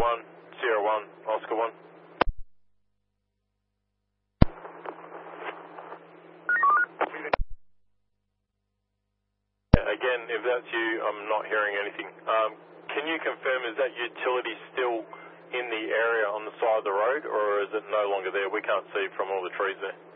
1, Sierra 1, Oscar 1. Again, if that's you, I'm not hearing anything. Can you confirm, is that utility still in the area on the side of the road, or is it no longer there? We can't see from all the trees there.